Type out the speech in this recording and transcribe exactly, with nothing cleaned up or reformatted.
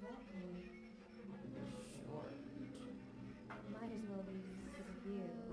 that mean? Short. Might as well be because of you.